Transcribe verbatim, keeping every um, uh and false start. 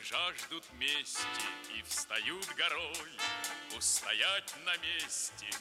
жаждут мести и встают горой. Устоять на месте